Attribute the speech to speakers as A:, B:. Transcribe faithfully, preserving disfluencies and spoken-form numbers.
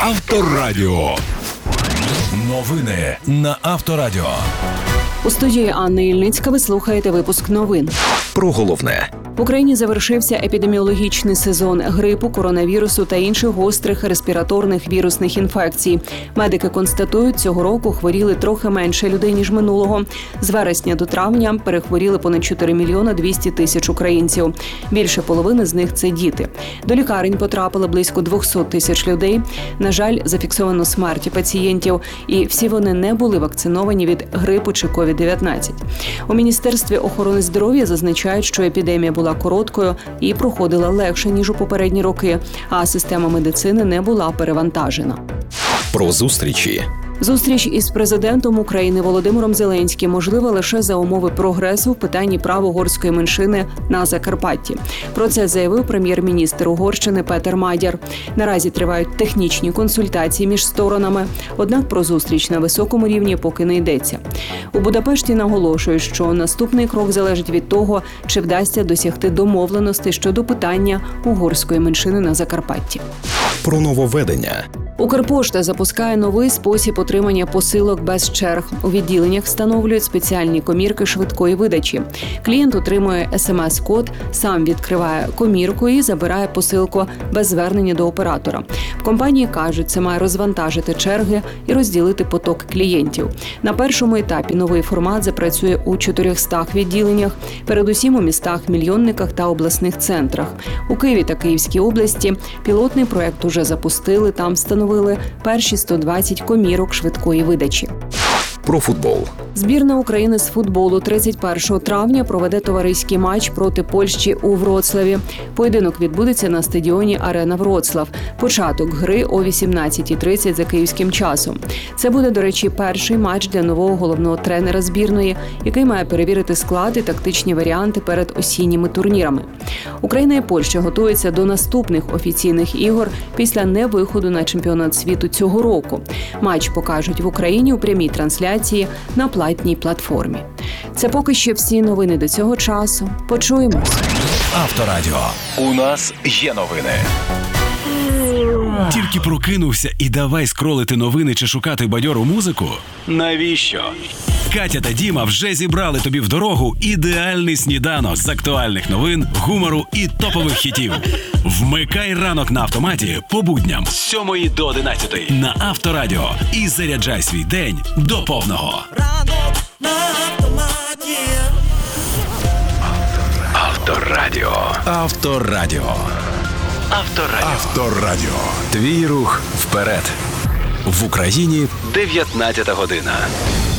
A: Авторадіо. Новини на Авторадіо.
B: У студії Анна Ільницька ви слухаєте випуск новин.
C: Про головне.
B: В Україні завершився епідеміологічний сезон грипу, коронавірусу та інших гострих респіраторних вірусних інфекцій. Медики констатують, цього року хворіли трохи менше людей, ніж минулого. З вересня до травня перехворіли понад чотири мільйони двісті тисяч українців. Більше половини з них – це діти. До лікарень потрапили близько двісті тисяч людей. На жаль, зафіксовано смерті пацієнтів, і всі вони не були вакциновані від грипу чи ковід дев'ятнадцять. У Міністерстві охорони здоров'я зазначають, що епідемія була короткою і проходила легше, ніж у попередні роки, а система медицини не була перевантажена.
C: Про зустрічі.
B: Зустріч із президентом України Володимиром Зеленським можлива лише за умови прогресу в питанні прав угорської меншини на Закарпатті. Про це заявив прем'єр-міністр Угорщини Петер Мадяр. Наразі тривають технічні консультації між сторонами, однак про зустріч на високому рівні поки не йдеться. У Будапешті наголошують, що наступний крок залежить від того, чи вдасться досягти домовленостей щодо питання угорської меншини на Закарпатті.
C: Про нововведення.
B: Укрпошта запускає новий спосіб отримання посилок без черг. У відділеннях встановлюють спеціальні комірки швидкої видачі. Клієнт отримує смс-код, сам відкриває комірку і забирає посилку без звернення до оператора. В компанії кажуть, це має розвантажити черги і розділити поток клієнтів. На першому етапі новий формат запрацює у чотирьохстах відділеннях, передусім у містах-мільйонниках та обласних центрах. У Києві та Київській області пілотний проект уже запустили, там встановили перші сто двадцять комірок швидкої видачі.
C: Про футбол.
B: Збірна України з футболу тридцять першого травня проведе товариський матч проти Польщі у Вроцлаві. Поєдинок відбудеться на стадіоні «Арена Вроцлав». Початок гри о вісімнадцятій тридцять за київським часом. Це буде, до речі, перший матч для нового головного тренера збірної, який має перевірити склад і тактичні варіанти перед осінніми турнірами. Україна і Польща готуються до наступних офіційних ігор після невиходу на чемпіонат світу цього року. Матч покажуть в Україні у прямій трансляції на платній платформі. Це поки що всі новини до цього часу. Почуємось.
A: Авторадіо. У нас є новини.
D: Тільки прокинувся і давай скролити новини чи шукати бадьору музику? Навіщо? Катя та Діма вже зібрали тобі в дорогу ідеальний сніданок з актуальних новин, гумору і топових хітів. Вмикай ранок на автоматі по будням з сьомої до одинадцятої на Авторадіо і заряджай свій день до повного.
E: Ранок на автоматі.
D: Авторадіо.
C: Авторадіо.
D: Авторадіо.
A: Авторадіо.
C: Твій рух вперед. В Україні
D: дев'ятнадцята година.